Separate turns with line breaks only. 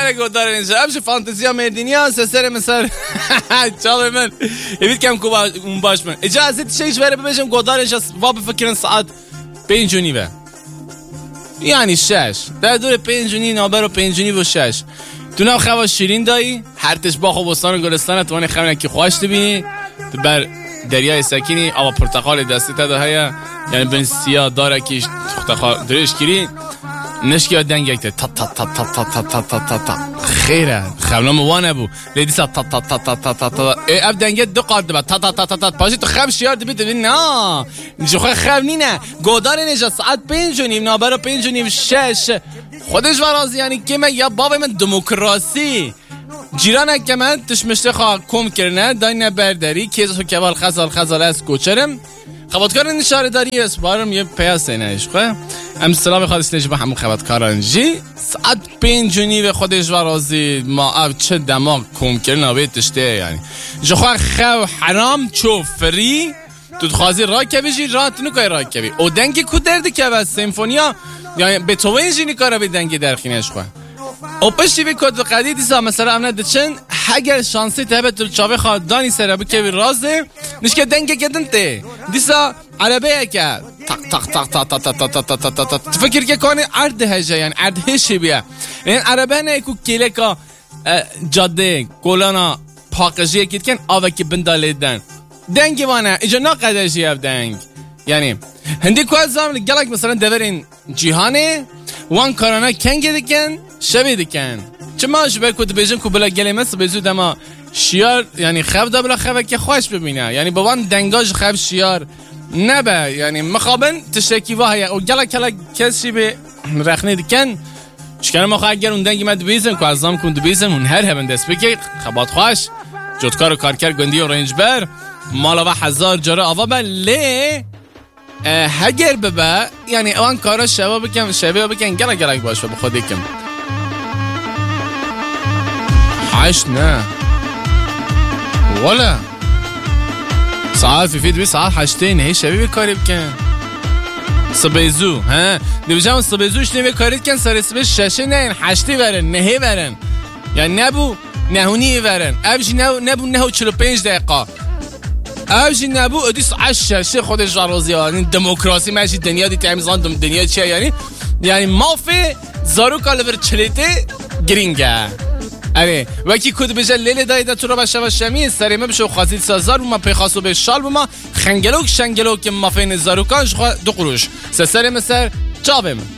سر گودار اینجا همش فانتزیا مردینیا سر مثلا چاله من یبید کم کوبا اون باش من اجازه تشیش بره ببینم گودار اینجا وا بفکرن ساعت 5 نیمه یعنی 6 در دور 5 نابر و 5 و 6 تو نو خوا شیرین دایی هر تش باغ و بستان و گلستان توانی خمن کی خوش تبینی بر دریای سکینی آب پرتقال دستی تا ده هيا یعنی بن سیاه داره کیش پرتقال درش گیری نشکی دنگ یک تا تا تا تا تا تا تا تا تا تا خیره خبلم وانه بو لیدی سا تا تا تا تا تا تا تا اب دنگ دو قارد با تا تا تا تا تا پاشی تو خب شیار دبی نه نجو خب نینه گودار نجا ساعت 5 نابر 5 6 خودش ورازی یعنی که من یا بابا من دموکراسی جیران که من تشمشته خواه کم کرنه داینه برداری کیزو کبال خزال از کوچرم خباتکار نشاره داری اسبارم یه پیاسه نهش خواه امسلام خواهد استیج با همون خباتکاران جی ساعت 5 و خودش ورازی ما اب چه دماغ کم کرنه بیتشته یعنی جو خواه خو حرام چو فری تو خوازی را کبی جی را تنو که را کبی او دنگی کو دردی که بس سیمفونیا یعنی به تو این جینی کارا به دنگی درخینش خواه او پشتی به کد قدی دیسا مثلا امنه دچن اگر شانسی تبه تو چاوه خواه دانی سر بو که رازه نشکه دنگه گدن ته دیسا عربه که تق تق تق تق تق تق تق تق تق تق تفکر که کنه عرض هجه یعنی عرض هشی بیا این عربه نه اکو کیله که جاده گولانا پاقجیه کید کن آوه که بندالیدن دنگی وانه ایجا نا قدرشی اف دنگ یعنی هندی که از زمان گلک مثلا دورین جیهانه وان کارانا کنگه دیکن شبیه دیکن چه ماش برکود بیجن که بلا گلی مثل بزود اما شیار یعنی خب دا بلا خبه که خوش ببینه یعنی با وان دنگاج خب شیار نبه یعنی مخابن تشکی واه او گلک کسی به رخنه دیکن چکنه ما خواه اگر اون دنگی مد بیزن که از زمان کند بیزن اون هر هبن دست بکی خبات خوش جدکار و کارکر گندی و رنج بر مالا و 1000 جاره آوا بله هگر ببا یعنی اوان کارا شبه بکن گلک باش به خود یکم 8 نه ولا ساعت فی بی ساعت 8 نه شبه کاری بکن سبیزو ها دیوجام سبیزوش نمی کاری کن سر سبه 6 نه 8 برن نه برن یعنی نبو نهونی برن ابش نبو 45 دقیقه اوجی نبو ادیس 8 خودش راضی یعنی دموکراسی ماشی دنیا دی تمیزان دنیا چیه یعنی مافی زارو کالور چلیته گرینگه اره وکی کد بجه لیل دایده تو رو باشه و شمی سریمه بشو خازیل سازار بوما پیخاصو به شال بوما خنگلوک شنگلوک مافین زاروکانش دو قروش سریم سر جابم